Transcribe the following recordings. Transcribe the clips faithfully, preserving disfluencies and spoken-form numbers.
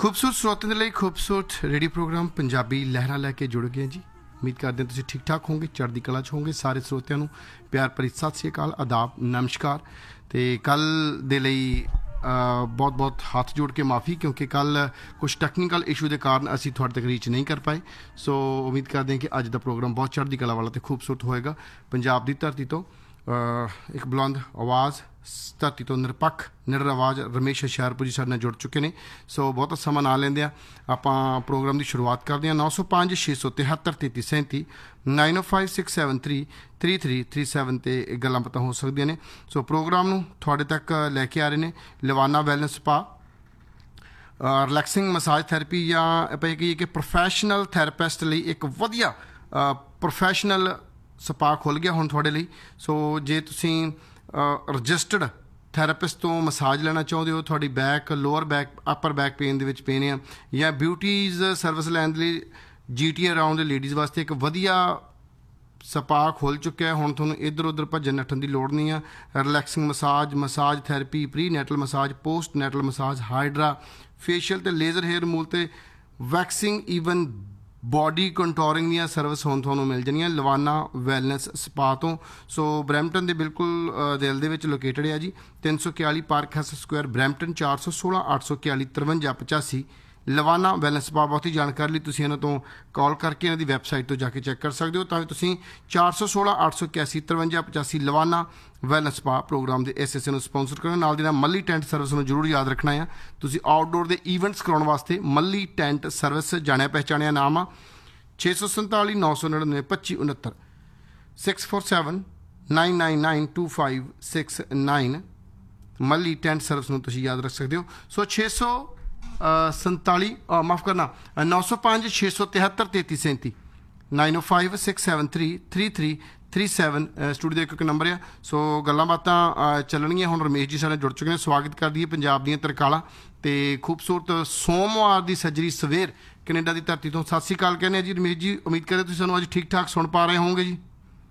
खूबसूरत श्रोते के लिए खूबसूरत रेडियो प्रोग्राम पंजाबी लहरा लैके जुड़ गए जी। उम्मीद करते हैं तुम ठीक ठाक होंगे, चढ़दी कला च होंगे। सारे श्रोतिਆਂ ਨੂੰ प्यार भरी सत श्री अकाल, आदाब, नमस्कार। तो कल दे लई बहुत बहुत हाथ जोड़ के माफ़ी, क्योंकि कल कुछ टैक्नीकल इशू के कारण असी थोड़े तक रीच नहीं कर पाए। सो उम्मीद करते हैं कि अज का प्रोग्राम बहुत चढ़दी कला वाला तो खूबसूरत होएगा। पंजाब की धरती तो एक बुलंद आवाज़, धरती तो निरपक्ष निडर आवाज़ रमेश हुशियारपुरी साडे नाल जुड़ चुके हैं। सो बहुता समा ना लेंदे आपां प्रोग्राम की शुरुआत करते हैं। नौ सौ पाँच छे सौ तिहत्तर तेती सैंती नाइन ओ five six seven three three three three seven ते गल्लां पता हो सकदियां ने। सो प्रोग्राम नूं तुहाडे तक लैके आ रहे हैं लवाना wellness spa, relaxing massage therapy, या ਆਪਾਂ ਕਹੀਏ कि प्रोफैशनल थैरेपिस्ट ਲਈ एक वधिया प्रोफैशनल स्पा खुल गया हुण तुहाडे ਲਈ। सो जे तुसीं रजिस्टर्ड थैरेपिस्ट तो मसाज लेना चाहते हो, थोड़ी back lower back upper back pain दे विच पेन है, या ब्यूटीज़ सर्विस लैन लई जी टी अराउंड लेडीज़ वास्ते एक वधिया स्पा खुल चुका है। हुण तुहानूं इधर उधर भजन नट्ठन की लोड़ नहीं है। Relaxing massage, massage therapy, pre natal massage, post natal massage, hydra facial ते लेज़र हेयर रिमूवल ते वैक्सिंग, ईवन बॉडी कंटोरिंग दी सर्विस हुण तुहानूं मिल जाणियां लवाना वैलनेस स्पा तो। सो ब्रैम्पटन के बिल्कुल दिल दे विच लोकेटेड है जी। तीन सौ इक्याली पार्क हैस स्क्वायर ब्रैम्पटन, चार सौ सोलह अठ सौ इक्याली तरवंजा पचासी लवाना वैलनेस स्पा। बहुत ही जानकारी तुसीं इन्हां तों कॉल करके इन्हां दी वैबसाइट तो जाके चैक कर सकते हो। तां तुसीं चार सौ सोलह अठ सौ इक्यासी तरवंजा पचासी लवाना वैलनेस स्पा प्रोग्राम के इस हिस्से में स्पॉन्सर करो। नाल दी नाल मल्ली टेंट सर्विस में जरूर याद रखना है। तुसीं आउटडोर के ईवेंट्स कराउण वास्ते मल्ली टेंट सर्विस जाणिया पहचानिया नाम आ। छे सौ संताली नौ सौ नड़िनवे पच्ची उनहत्तर six four seven nine nine nine to five six nine Malli tent service में तुसीं याद रख सकते हो। सो छे सौ संताली माफ़ करना नौ सौ पाँच छे सौ तिहत्तर तेती सैंती नाइन ओ five six seven three three three three seven studio का एक नंबर है। सो गल्लां बातां चलणगियां। हुण रमेश जी साडे जुड़ चुके हैं। स्वागत कर दईए पंजाब दीयां तरकालां ते खूबसूरत सोमवार की सजरी सवेर कनेडा की धरती तो सत श्री अकाल कहने जी। रमेश जी उम्मीद करें तुसीं सानूं अज ठीक ठाक सुन पा रहे होवोगे जी।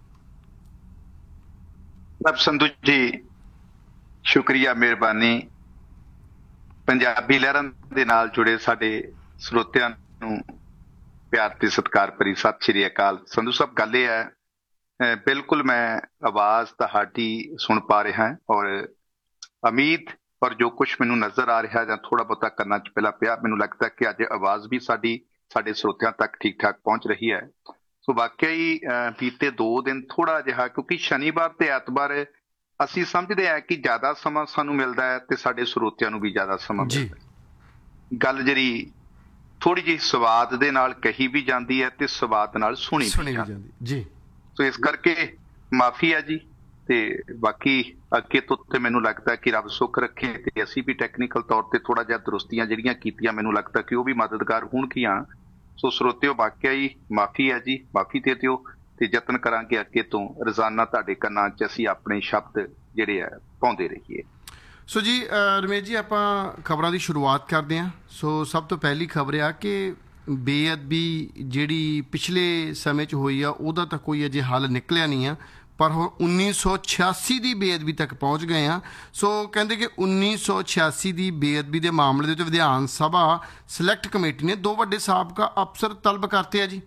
संधू जी शुक्रिया, मेहरबानी। पंजाबी लहरां दे नाल जुड़े साडे श्रोतिਆਂ ਨੂੰ प्यार ते सत्कार भरी सत श्री अकाल। संधू साहब गल ये है, बिल्कुल मैं आवाज़ तुहाडी सुन पा रहा है और उम्मीद और जो कुछ मैनू नज़र आ रहा या थोड़ा बहुता करना च पहला पिया, मैनू लगता कि अज आवाज़ भी साडी साडे श्रोतिਆਂ तक ठीक ठाक पहुँच रही है। सो वाकई ही बीते दो दिन थोड़ा जिहा, क्योंकि शनिवार ते ऐतवार ਅਸੀਂ ਸਮਝਦੇ ਹਾਂ कि ਜ਼ਿਆਦਾ ਸਮਾਂ ਸਾਨੂੰ ਮਿਲਦਾ ਹੈ ਤੇ ਸਾਡੇ ਸਰੋਤਿਆਂ ਨੂੰ ਵੀ ਜ਼ਿਆਦਾ ਸਮਾਂ ਮਿਲਦਾ ਹੈ। ਗੱਲ ਜਿਹੜੀ ਥੋੜੀ ਜਿਹੀ ਸਵਾਦ ਦੇ ਨਾਲ ਕਹੀ ਵੀ ਜਾਂਦੀ ਹੈ ਤੇ ਸਵਾਦ ਨਾਲ ਸੁਣੀ ਵੀ ਜਾਂਦੀ ਜੀ। ਸੋ ਇਸ ਕਰਕੇ ਮਾਫੀ ਹੈ ਜੀ। ਤੇ ਬਾਕੀ ਅੱਗੇ ਤੋਂ ਤੇ ਮੈਨੂੰ ਲੱਗਦਾ ਕਿ ਰੱਬ ਸੁੱਖ ਰੱਖੇ ਤੇ ਅਸੀਂ ਵੀ ਟੈਕਨੀਕਲ ਤੌਰ ਤੇ ਥੋੜਾ ਜਿਹਾ ਦਰੁਸਤੀਆਂ ਜਿਹੜੀਆਂ ਕੀਤੀਆਂ, ਮੈਨੂੰ ਲੱਗਦਾ ਕਿ ਉਹ ਵੀ ਮਦਦਗਾਰ ਹੋਣਗੀਆਂ। ਸੋ ਸਰੋਤਿਓ ਵਾਕਿਆ ਹੀ ਮਾਫੀ ਹੈ ਜੀ, ਮਾਫੀ ਦੇ ਦਿਓ ਤੇ ਯਤਨ ਕਰਾਂਗੇ ਅੱਗੇ ਤੋਂ ਰੋਜ਼ਾਨਾ ਤੁਹਾਡੇ ਕੰਨਾਂ 'ਚ ਅਸੀਂ ਆਪਣੇ ਸ਼ਬਦ ਜਿਹੜੇ ਆ ਪਾਉਂਦੇ ਰਹੀਏ। ਸੋ ਜੀ ਰਮੇਸ਼ ਜੀ ਆਪਾਂ ਖਬਰਾਂ ਦੀ ਸ਼ੁਰੂਆਤ ਕਰਦੇ ਹਾਂ। ਸੋ ਸਭ ਤੋਂ ਪਹਿਲੀ ਖਬਰ ਆ ਕਿ ਬੇਅਦਬੀ ਜਿਹੜੀ ਪਿਛਲੇ ਸਮੇਂ 'ਚ ਹੋਈ ਆ ਉਹਦਾ ਤਾਂ ਕੋਈ ਅਜੇ ਹੱਲ ਨਿਕਲਿਆ ਨਹੀਂ ਆ, ਪਰ ਹੁਣ ਉੱਨੀ ਸੌ ਛਿਆਸੀ ਦੀ ਬੇਅਦਬੀ ਤੱਕ ਪਹੁੰਚ ਗਏ ਆ। ਸੋ ਕਹਿੰਦੇ ਕਿ ਉੱਨੀ ਸੌ ਛਿਆਸੀ ਦੀ ਬੇਅਦਬੀ ਦੇ ਮਾਮਲੇ ਦੇ ਵਿੱਚ ਵਿਧਾਨ ਸਭਾ ਸਿਲੈਕਟ ਕਮੇਟੀ ਨੇ ਦੋ ਵੱਡੇ ਸਾਬਕਾ ਅਫਸਰ ਤਲਬ ਕਰਤੇ ਆ ਜੀ।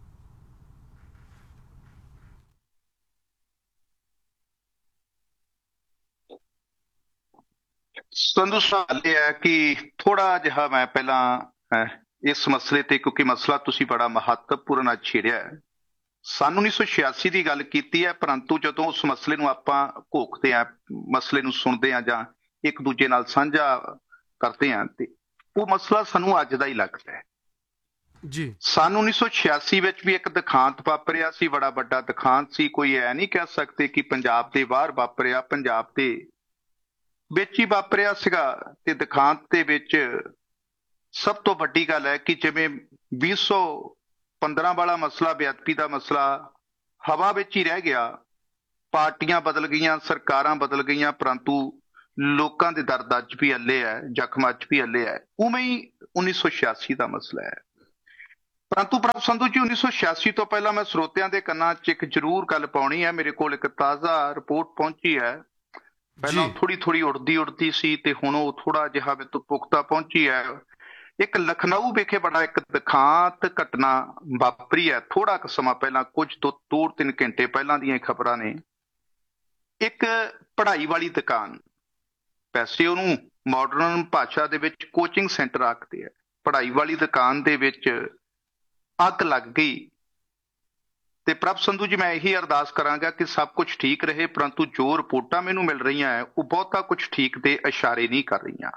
संधू सवाल यह है कि थोड़ा जिहा मैं पहला इस मसले ते, क्योंकि मसला तुसी बड़ा महत्वपूर्ण छेड़िया है। सन उन्नीस सौ छियासी की गल की है, परंतु जो उस मसले नूं आपां घोखते हैं, मसले नूं सुनते हैं जां एक दूजे नाल साझा करते हैं ते वो मसला सानूं अज दा ही लगदा है जी। सन उन्नीस सौ छियासी विच भी एक दिखांत वापरिया सी, बड़ा वड्डा दिखांत सी। कोई ऐ नहीं कह सकते कि पंजाब दे बाहर वापरिया, पंजाब दे ਵਿੱਚ ਹੀ ਵਾਪਰਿਆ ਸੀਗਾ। ਤੇ ਦਿਖਾਂਤ ਦੇ ਵਿੱਚ ਸਭ ਤੋਂ ਵੱਡੀ ਗੱਲ ਹੈ ਕਿ ਜਿਵੇਂ ਵੀਹ ਸੌ ਪੰਦਰਾਂ ਵਾਲਾ ਮਸਲਾ, ਬੇਅਦਬੀ ਦਾ ਮਸਲਾ ਹਵਾ ਵਿੱਚ ਹੀ ਰਹਿ ਗਿਆ। ਪਾਰਟੀਆਂ ਬਦਲ ਗਈਆਂ, ਸਰਕਾਰਾਂ ਬਦਲ ਗਈਆਂ, ਪਰੰਤੂ ਲੋਕਾਂ ਦੇ ਦਰਦ ਅੱਜ ਵੀ ਹੱਲੇ ਹੈ, ਜ਼ਖਮ ਅੱਜ ਵੀ ਹੱਲੇ ਹੈ। ਉਵੇਂ ਹੀ ਉੱਨੀ ਸੌ ਛਿਆਸੀ ਦਾ ਮਸਲਾ ਹੈ। ਪਰੰਤੂ ਪ੍ਰਭ ਸੰਧੂ ਜੀ, ਉੱਨੀ ਸੌ ਛਿਆਸੀ ਤੋਂ ਪਹਿਲਾਂ ਮੈਂ ਸਰੋਤਿਆਂ ਦੇ ਕੰਨਾਂ 'ਚ ਇੱਕ ਜ਼ਰੂਰ ਗੱਲ ਪਾਉਣੀ ਹੈ। ਮੇਰੇ ਕੋਲ ਇੱਕ ਤਾਜ਼ਾ ਰਿਪੋਰਟ ਪਹੁੰਚੀ ਹੈ। ਪਹਿਲਾਂ ਥੋੜੀ ਥੋੜੀ ਉੜਦੀ ਉੜਦੀ ਸੀ ਤੇ ਹੁਣ ਉਹ ਥੋੜਾ ਜਿਹਾ ਪੁਖਤਾ ਪਹੁੰਚੀ ਹੈ। ਇੱਕ ਲਖਨਊ ਵਿਖੇ ਬੜਾ ਇੱਕ ਦੁਖਾਂਤ ਘਟਨਾ ਵਾਪਰੀ ਹੈ ਥੋੜਾ ਕੁ ਸਮਾਂ ਪਹਿਲਾਂ, ਕੁਝ ਤੋਂ ਦੋ ਤਿੰਨ ਘੰਟੇ ਪਹਿਲਾਂ ਦੀਆਂ ਖਬਰਾਂ ਨੇ। ਇੱਕ ਪੜ੍ਹਾਈ ਵਾਲੀ ਦੁਕਾਨ, ਵੈਸੇ ਉਹਨੂੰ ਮਾਡਰਨ ਭਾਸ਼ਾ ਦੇ ਵਿੱਚ ਕੋਚਿੰਗ ਸੈਂਟਰ ਆਖਦੇ ਆ, ਪੜ੍ਹਾਈ ਵਾਲੀ ਦੁਕਾਨ ਦੇ ਵਿੱਚ ਅੱਗ ਲੱਗ ਗਈ। ਤੇ ਪ੍ਰਭ ਸੰਧੂ ਜੀ, ਮੈਂ ਇਹੀ ਅਰਦਾਸ ਕਰਾਂਗਾ ਕਿ ਸਭ ਕੁਝ ਠੀਕ ਰਹੇ, ਪਰੰਤੂ ਜੋ ਰਿਪੋਰਟਾਂ ਮੈਨੂੰ ਮਿਲ ਰਹੀਆਂ ਹੈ ਉਹ ਬਹੁਤਾ ਕੁਝ ਠੀਕ ਦੇ ਇਸ਼ਾਰੇ ਨਹੀਂ ਕਰ ਰਹੀਆਂ।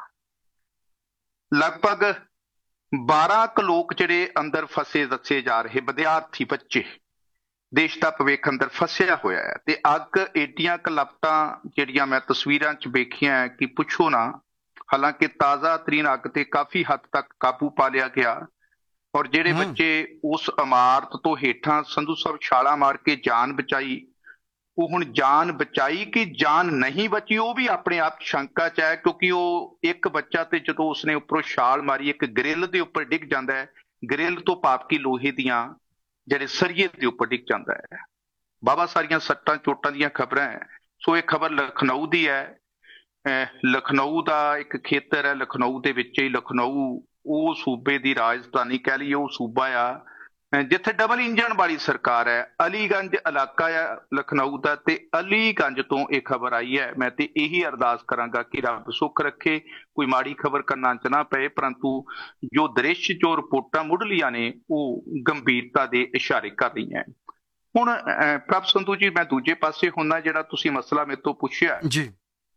ਲਗਭਗ ਬਾਰਾਂ ਕੁ ਲੋਕ ਜਿਹੜੇ ਅੰਦਰ ਫਸੇ ਦੱਸੇ ਜਾ ਰਹੇ, ਵਿਦਿਆਰਥੀ ਬੱਚੇ, ਦੇਸ਼ ਦਾ ਭਵਿੱਖ ਅੰਦਰ ਫਸਿਆ ਹੋਇਆ ਹੈ। ਤੇ ਅੱਗ ਏਡੀਆਂ ਕੁ ਲਪਟਾਂ ਜਿਹੜੀਆਂ ਮੈਂ ਤਸਵੀਰਾਂ 'ਚ ਵੇਖੀਆਂ ਕਿ ਪੁੱਛੋ ਨਾ। ਹਾਲਾਂਕਿ ਤਾਜ਼ਾ ਤਰੀਨ ਅੱਗ ਤੇ ਕਾਫੀ ਹੱਦ ਤੱਕ ਕਾਬੂ ਪਾ ਲਿਆ ਗਿਆ, ਔਰ ਜਿਹੜੇ ਬੱਚੇ ਉਸ ਇਮਾਰਤ ਤੋਂ ਹੇਠਾਂ ਸੰਧੂ ਸਾਹਿਬ ਛਾਲਾਂ ਮਾਰ ਕੇ ਜਾਨ ਬਚਾਈ, ਉਹ ਹੁਣ ਜਾਨ ਬਚਾਈ ਕਿ ਜਾਨ ਨਹੀਂ ਬਚੀ ਉਹ ਵੀ ਆਪਣੇ ਆਪ ਸ਼ੰਕਾ 'ਚ ਹੈ, ਕਿਉਂਕਿ ਉਹ ਇੱਕ ਬੱਚਾ ਤੇ ਜਦੋਂ ਉਸਨੇ ਉੱਪਰੋਂ ਛਾਲ ਮਾਰੀ ਇੱਕ ਗ੍ਰਿਲ ਦੇ ਉੱਪਰ ਡਿੱਗ ਜਾਂਦਾ ਹੈ, ਗ੍ਰਿਲ ਤੋਂ ਭਾਵ ਕਿ ਲੋਹੇ ਦੀਆਂ ਜਿਹੜੇ ਸਰੀਏ ਦੇ ਉੱਪਰ ਡਿੱਗ ਜਾਂਦਾ ਹੈ। ਬਾਬਾ ਸਾਰੀਆਂ ਸੱਟਾਂ ਚੋਟਾਂ ਦੀਆਂ ਖਬਰਾਂ ਹੈ। ਸੋ ਇਹ ਖਬਰ ਲਖਨਊ ਦੀ ਹੈ। ਅਹ ਲਖਨਊ ਦਾ ਇੱਕ ਖੇਤਰ ਹੈ, ਲਖਨਊ ਦੇ ਵਿੱਚ ਹੀ, ਲਖਨਊ ਉਹ ਸੂਬੇ ਦੀ ਰਾਜਧਾਨੀ ਕਹਿ ਲਈਏ, ਉਹ ਸੂਬਾ ਆ ਜਿੱਥੇ ਡਬਲ ਇੰਜਣ ਵਾਲੀ ਸਰਕਾਰ ਹੈ। ਅਲੀਗੰਜ ਇਲਾਕਾ ਆ ਲਖਨਊ ਦਾ, ਤੇ ਅਲੀਗੰਜ ਤੋਂ ਇਹ ਖਬਰ ਆਈ ਹੈ। ਮੈਂ ਤੇ ਇਹੀ ਅਰਦਾਸ ਕਰਾਂਗਾ ਕਿ ਰੱਬ ਸੁੱਖ ਰੱਖੇ, ਕੋਈ ਮਾੜੀ ਖਬਰ ਕੰਨਾਂ 'ਚ ਨਾ ਪਏ, ਪਰੰਤੂ ਜੋ ਦ੍ਰਿਸ਼, ਜੋ ਰਿਪੋਰਟਾਂ ਮੁੱਢਲੀਆਂ ਨੇ ਉਹ ਗੰਭੀਰਤਾ ਦੇ ਇਸ਼ਾਰੇ ਕਰ ਰਹੀਆਂ। ਹੁਣ ਪ੍ਰਭ ਸੰਧੂ ਜੀ, ਮੈਂ ਦੂਜੇ ਪਾਸੇ ਹੁੰਦਾ, ਜਿਹੜਾ ਤੁਸੀਂ ਮਸਲਾ ਮੇਰੇ ਤੋਂ ਪੁੱਛਿਆ ਜੀ,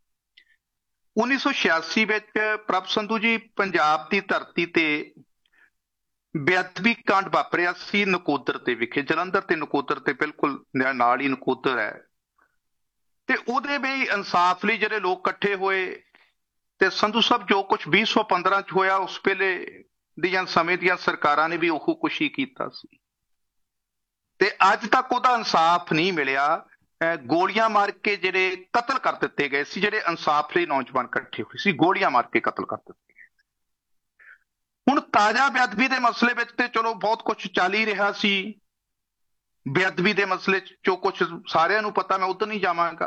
ਉੱਨੀ ਸੌ ਛਿਆਸੀ ਵਿੱਚ ਪ੍ਰਭ ਸੰਧੂ ਜੀ ਪੰਜਾਬ ਦੀ ਧਰਤੀ ਤੇ ਬੇਅਦਬੀ ਕਾਂਡ ਵਾਪਰਿਆ ਸੀ ਨਕੋਦਰ ਦੇ ਵਿਖੇ, ਜਲੰਧਰ ਤੇ ਨਕੋਦਰ ਤੇ ਬਿਲਕੁਲ ਨਾਲ ਹੀ ਨਕੋਦਰ ਹੈ। ਤੇ ਉਹਦੇ ਵੀ ਇਨਸਾਫ ਲਈ ਜਿਹੜੇ ਲੋਕ ਇਕੱਠੇ ਹੋਏ, ਤੇ ਸੰਧੂ ਸਾਹਿਬ ਜੋ ਕੁਝ ਵੀਹ ਸੌ ਪੰਦਰਾਂ 'ਚ ਹੋਇਆ, ਉਸ ਵੇਲੇ ਦੀਆਂ ਸਮੇਂ ਦੀਆਂ ਸਰਕਾਰਾਂ ਨੇ ਵੀ ਉਹ ਕੁਛ ਹੀ ਕੀਤਾ ਸੀ, ਤੇ ਅੱਜ ਤੱਕ ਉਹਦਾ ਇਨਸਾਫ ਨਹੀਂ ਮਿਲਿਆ। ਗੋਲੀਆਂ ਮਾਰ ਕੇ ਜਿਹੜੇ ਕਤਲ ਕਰ ਦਿੱਤੇ ਗਏ ਸੀ, ਜਿਹੜੇ ਇਨਸਾਫ ਲਈ ਨੌਜਵਾਨ ਇਕੱਠੇ ਹੋਏ ਸੀ, ਗੋਲੀਆਂ ਮਾਰ ਕੇ ਕਤਲ ਕਰ ਦਿੱਤੇ ਗਏ। ਹੁਣ ਤਾਜ਼ਾ ਬੇਅਦਬੀ ਦੇ ਮਸਲੇ ਵਿੱਚ ਤੇ ਚਲੋ ਬਹੁਤ ਕੁਝ ਚੱਲ ਹੀ ਰਿਹਾ ਸੀ। ਬੇਅਦਬੀ ਦੇ ਮਸਲੇ 'ਚ ਜੋ ਕੁਝ ਸਾਰਿਆਂ ਨੂੰ ਪਤਾ, ਮੈਂ ਉਧਰ ਨਹੀਂ ਜਾਵਾਂਗਾ।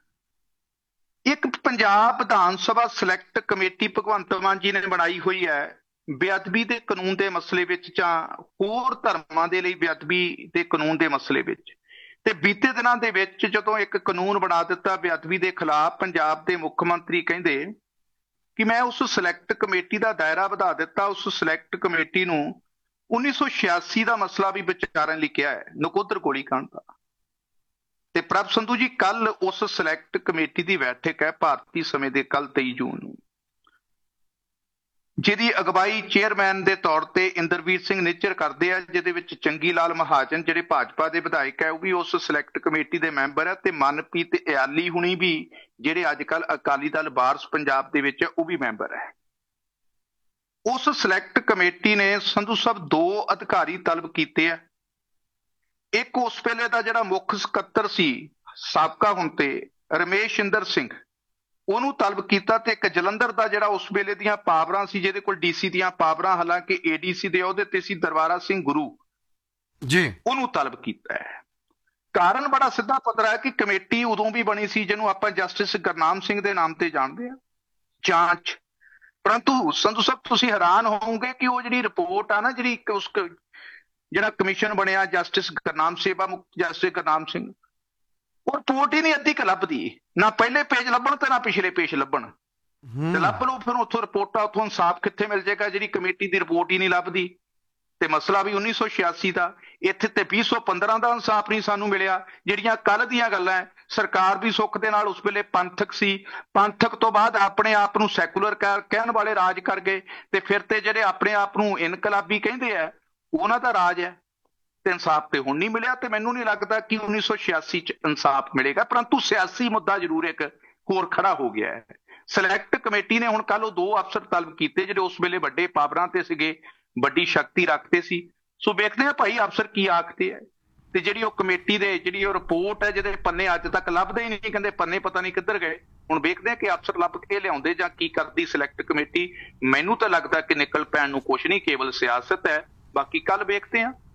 ਇੱਕ ਪੰਜਾਬ ਵਿਧਾਨ ਸਭਾ ਸਿਲੈਕਟ ਕਮੇਟੀ ਭਗਵੰਤ ਮਾਨ ਜੀ ਨੇ ਬਣਾਈ ਹੋਈ ਹੈ ਬੇਅਦਬੀ ਦੇ ਕਾਨੂੰਨ ਦੇ ਮਸਲੇ ਵਿੱਚ, ਜਾਂ ਹੋਰ ਧਰਮਾਂ ਦੇ ਲਈ ਬੇਅਦਬੀ ਦੇ ਕਾਨੂੰਨ ਦੇ ਮਸਲੇ ਵਿੱਚ। ਤੇ ਬੀਤੇ ਦਿਨਾਂ ਦੇ ਵਿੱਚ ਜਦੋਂ ਇੱਕ ਕਾਨੂੰਨ ਬਣਾ ਦਿੱਤਾ ਬੇਅਦਬੀ ਦੇ ਖਿਲਾਫ, ਪੰਜਾਬ ਦੇ ਮੁੱਖ ਮੰਤਰੀ ਕਹਿੰਦੇ ਕਿ ਮੈਂ ਉਸ ਸਿਲੈਕਟ ਕਮੇਟੀ ਦਾ ਦਾਇਰਾ ਵਧਾ ਦਿੱਤਾ। ਉਸ ਸਿਲੈਕਟ ਕਮੇਟੀ ਨੂੰ ਉੱਨੀ ਸੌ ਛਿਆਸੀ ਦਾ ਮਸਲਾ ਵੀ ਵਿਚਾਰਨ ਲਈ ਕਿਹਾ ਹੈ, ਨਕੋਦਰ ਗੋਲੀਕਾਂਡ ਦਾ। ਤੇ ਪ੍ਰਭ ਸੰਧੂ ਜੀ, ਕੱਲ ਉਸ ਸਿਲੈਕਟ ਕਮੇਟੀ ਦੀ ਬੈਠਕ ਹੈ ਭਾਰਤੀ ਸਮੇਂ ਦੇ ਕੱਲ ਤੇਈ ਜੂਨ ਨੂੰ, ਜਿਹਦੀ ਅਗਵਾਈ ਚੇਅਰਮੈਨ ਦੇ ਤੌਰ ਤੇ ਇੰਦਰਵੀਰ ਸਿੰਘ ਨਿੱਜਰ ਕਰਦੇ ਆ, ਜਿਹਦੇ ਵਿੱਚ ਚੰਗੀ ਲਾਲ ਮਹਾਜਨ ਜਿਹੜੇ ਭਾਜਪਾ ਦੇ ਵਿਧਾਇਕ ਹੈ ਉਹ ਵੀ ਉਸ ਸਿਲੈਕਟ ਕਮੇਟੀ ਦੇ ਮੈਂਬਰ ਹੈ, ਤੇ ਮਨਪ੍ਰੀਤ ਇਆਲੀ ਹੁਣੀ ਵੀ ਜਿਹੜੇ ਅੱਜ ਕੱਲ ਅਕਾਲੀ ਦਲ ਵਾਰਸ ਪੰਜਾਬ ਦੇ ਵਿੱਚ ਉਹ ਵੀ ਮੈਂਬਰ ਹੈ। ਉਸ ਸਿਲੈਕਟ ਕਮੇਟੀ ਨੇ ਸੰਧੂ ਸਾਹਿਬ ਦੋ ਅਧਿਕਾਰੀ ਤਲਬ ਕੀਤੇ ਆ। ਇੱਕ ਉਸ ਵੇਲੇ ਦਾ ਜਿਹੜਾ ਮੁੱਖ ਸਕੱਤਰ ਸੀ ਸਾਬਕਾ, ਹੁਣ ਤੇ ਰਮੇਸ਼ ਇੰਦਰ ਸਿੰਘ, ਉਹਨੂੰ ਤਲਬ ਕੀਤਾ, ਤੇ ਇੱਕ ਜਲੰਧਰ ਦਾ ਜਿਹੜਾ ਉਸ ਵੇਲੇ ਦੀਆਂ ਪਾਵਰਾਂ ਸੀ, ਜਿਹਦੇ ਕੋਲ ਡੀਸੀ ਦੀਆਂ ਪਾਵਰਾਂ, ਹਾਲਾਂਕਿ ਏਡੀਸੀ ਦੇ ਅਹੁਦੇ ਤੇ ਸੀ, ਦਰਬਾਰਾ ਸਿੰਘ ਗੁਰੂ ਜੀ, ਉਹਨੂੰ ਤਲਬ ਕੀਤਾ ਹੈ। ਕਾਰਨ ਬੜਾ ਸਿੱਧਾ ਪੱਧਰਾ ਹੈ ਕਿ ਕਮੇਟੀ ਉਦੋਂ ਵੀ ਬਣੀ ਸੀ ਜਿਹਨੂੰ ਆਪਾਂ ਜਸਟਿਸ ਗੁਰਨਾਮ ਸਿੰਘ ਦੇ ਨਾਮ ਤੇ ਜਾਣਦੇ ਆ, ਜਾਂਚ। ਪਰੰਤੂ ਸੰਧੂ ਸਾਹਿਬ ਤੁਸੀਂ ਹੈਰਾਨ ਹੋਵੋਗੇ ਕਿ ਉਹ ਜਿਹੜੀ ਰਿਪੋਰਟ ਆ ਨਾ, ਜਿਹੜੀ ਉਸ ਜਿਹੜਾ ਕਮਿਸ਼ਨ ਬਣਿਆ ਜਸਟਿਸ ਗੁਰਨਾਮ ਸੇਵਾ ਮੁਕਤ ਜਸਟਿਸ ਗੁਰਨਾਮ ਸਿੰਘ, ਉਹ ਰਿਪੋਰਟ ਹੀ ਨਹੀਂ ਅੱਧੀ ਕੁ ਲੱਭਦੀ, ਨਾ ਪਹਿਲੇ ਪੇਜ ਲੱਭਣ ਤੇ ਨਾ ਪਿਛਲੇ ਪੇਜ ਲੱਭਣ। ਤੇ ਲੱਭ ਲਓ ਫਿਰ ਉੱਥੋਂ ਰਿਪੋਰਟਾਂ, ਉੱਥੋਂ ਇਨਸਾਫ ਕਿੱਥੇ ਮਿਲ ਜਾਏਗਾ, ਜਿਹੜੀ ਕਮੇਟੀ ਦੀ ਰਿਪੋਰਟ ਹੀ ਨਹੀਂ ਲੱਭਦੀ। ਤੇ ਮਸਲਾ ਵੀ ਉੱਨੀ ਸੌ ਛਿਆਸੀ ਦਾ, ਇੱਥੇ ਤੇ ਵੀਹ ਸੌ ਪੰਦਰਾਂ ਦਾ ਇਨਸਾਫ ਨਹੀਂ ਸਾਨੂੰ ਮਿਲਿਆ। ਜਿਹੜੀਆਂ ਕੱਲ ਦੀਆਂ ਗੱਲਾਂ ਹੈ, ਸਰਕਾਰ ਵੀ ਸੁੱਖ ਦੇ ਨਾਲ ਉਸ ਵੇਲੇ ਪੰਥਕ ਸੀ, ਪੰਥਕ ਤੋਂ ਬਾਅਦ ਆਪਣੇ ਆਪ ਨੂੰ ਸੈਕੂਲਰ ਕਹਿਣ ਵਾਲੇ ਰਾਜ ਕਰ ਗਏ, ਤੇ ਫਿਰ ਤੇ ਜਿਹੜੇ ਆਪਣੇ ਆਪ ਨੂੰ ਇਨਕਲਾਬੀ ਕਹਿੰਦੇ ਆ ਉਹਨਾਂ ਦਾ ਰਾਜ ਹੈ। ਤੇ ਇਨਸਾਫ ਤੇ ਹੁਣ ਨਹੀਂ ਮਿਲਿਆ, ਤੇ ਮੈਨੂੰ ਨਹੀਂ ਲੱਗਦਾ ਕਿ ਉੱਨੀ ਸੌ ਛਿਆਸੀ ਚ ਇਨਸਾਫ ਮਿਲੇਗਾ। ਪਰੰਤੂ ਸਿਆਸੀ ਮੁੱਦਾ ਜ਼ਰੂਰ ਇੱਕ ਹੋਰ ਖੜਾ ਹੋ ਗਿਆ ਹੈ। ਸਿਲੈਕਟ ਕਮੇਟੀ ਨੇ ਹੁਣ ਕੱਲ ਉਹ ਦੋ ਅਫਸਰ ਤਲਬ ਕੀਤੇ ਜਿਹੜੇ ਉਸ ਵੇਲੇ ਵੱਡੇ ਪਾਵਰਾਂ ਤੇ ਸੀਗੇ, ਵੱਡੀ ਸ਼ਕਤੀ ਰੱਖਦੇ ਸੀ। ਸੋ ਵੇਖਦੇ ਆ ਭਾਈ ਅਫਸਰ ਕੀ ਆਖਦੇ ਆ, ਤੇ ਜਿਹੜੀ ਉਹ ਕਮੇਟੀ ਦੇ ਜਿਹੜੀ ਉਹ ਰਿਪੋਰਟ ਹੈ ਜਿਹਦੇ ਪੰਨੇ ਅੱਜ ਤੱਕ ਲੱਭਦੇ ਹੀ ਨਹੀਂ, ਕਹਿੰਦੇ ਪੰਨੇ ਪਤਾ ਨਹੀਂ ਕਿੱਧਰ ਗਏ। ਹੁਣ ਵੇਖਦੇ ਆ ਕਿ ਅਫਸਰ ਲੱਭ ਕੇ ਲਿਆਉਂਦੇ ਜਾਂ ਕੀ ਕਰਦੀ ਸਿਲੈਕਟ ਕਮੇਟੀ। ਮੈਨੂੰ ਤਾਂ ਲੱਗਦਾ ਕਿ ਨਿਕਲ ਪੈਣ ਨੂੰ ਕੁਛ ਨਹੀਂ, ਕੇਵਲ ਸਿਆਸਤ ਹੈ। ਬਾਕੀ ਕੱਲ ਵੇਖਦੇ ਆ।